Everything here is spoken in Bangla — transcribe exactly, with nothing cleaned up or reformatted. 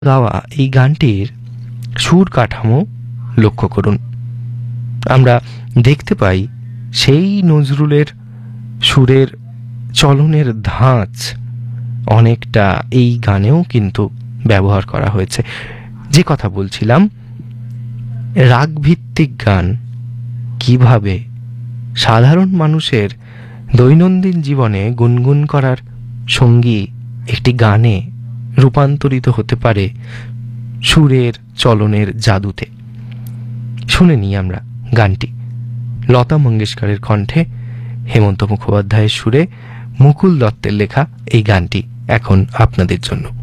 গাওয়া এই গানটির সুর কাঠামো লক্ষ্য করুন। আমরা দেখতে পাই সেই নজরুলের সুরের চলনের ধাঁচ অনেকটা এই গানেও কিন্তু ব্যবহার করা হয়েছে। যে কথা বলছিলাম, রাগভিত্তিক গান কিভাবে সাধারণ মানুষের দৈনন্দিন জীবনে গুনগুন করার সঙ্গী একটি গানে রূপান্তরিত হতে পারে সুরের চলনের জাদুতে। শুনে নিই আমরা গানটি। লতা মঙ্গেশকরের কণ্ঠে, হেমন্ত মুখোপাধ্যায়ের সুরে, মুকুল দত্তের লেখা এই গানটি এখন আপনাদের জন্য।